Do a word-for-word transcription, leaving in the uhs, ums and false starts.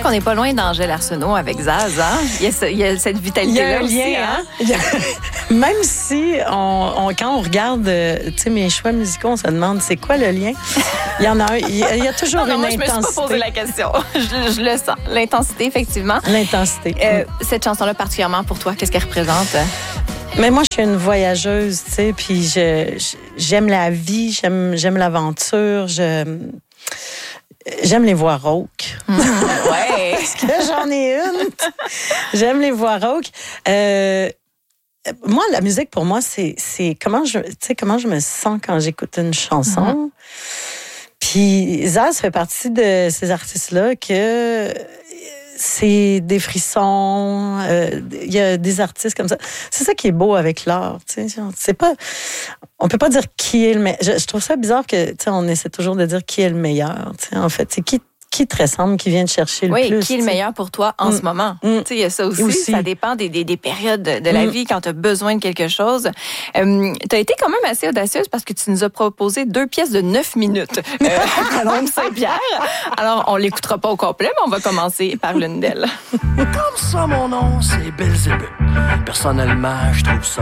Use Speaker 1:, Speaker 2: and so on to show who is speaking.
Speaker 1: qu'on n'est pas loin d'Angèle Arsenault avec Zaz, hein? Il y a, ce, il y a cette vitalité-là aussi.
Speaker 2: Il y a un lien, hein? Il y a... Même si, on, on, quand on regarde tu sais, mes choix musicaux, on se demande c'est quoi le lien. Il y en a un, il y a, il y a toujours
Speaker 1: non, non,
Speaker 2: une
Speaker 1: moi,
Speaker 2: intensité.
Speaker 1: Je me suis pas posé la question. je, je le sens. L'intensité, effectivement.
Speaker 2: L'intensité.
Speaker 1: Euh, cette chanson-là, particulièrement pour toi, qu'est-ce qu'elle représente?
Speaker 2: Mais moi, je suis une voyageuse, tu sais, puis je, je, j'aime la vie, j'aime, j'aime l'aventure, je, j'aime les voix rauques.
Speaker 1: Mmh, ouais.
Speaker 2: Parce que j'en ai une. J'aime les voix rauques. Euh, moi, la musique, pour moi, c'est, c'est comment je, tu sais, comment je me sens quand j'écoute une chanson. Mmh. Puis Zaz fait partie de ces artistes-là que... c'est des frissons, il euh, y a des artistes comme ça. C'est ça qui est beau avec l'art, tu sais. C'est pas, on peut pas dire qui est le meilleur. Je, je trouve ça bizarre que, tu sais, on essaie toujours de dire qui est le meilleur. Tu sais, en fait, c'est qui, qui te ressemble, qui vient te chercher le
Speaker 1: oui,
Speaker 2: plus.
Speaker 1: Oui, qui est le meilleur pour toi en
Speaker 2: mm.
Speaker 1: ce moment.
Speaker 2: Mm.
Speaker 1: Tu sais, il y a ça aussi,
Speaker 2: aussi.
Speaker 1: Ça dépend des, des, des périodes de, de la
Speaker 2: mm.
Speaker 1: vie quand tu as besoin de quelque chose. Euh, tu as été quand même assez audacieuse parce que tu nous as proposé deux pièces de neuf minutes euh, à Colombe Saint-Pierre. Alors, on l'écoutera pas au complet, mais on va commencer par l'une d'elles.
Speaker 3: Comme ça, mon nom, c'est Belzébuth. Personnellement, je trouve ça